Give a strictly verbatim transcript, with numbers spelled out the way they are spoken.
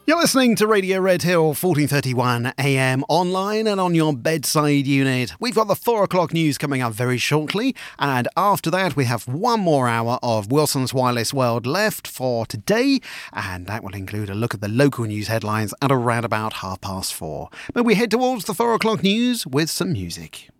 You're listening to Radio Red Hill, fourteen thirty-one A M, online and on your bedside unit. We've got the four o'clock news coming up very shortly, and after that we have one more hour of Wilson's Wireless World left for today, and that will include a look at the local news headlines at around about half past four. But we head towards the four o'clock news with some music.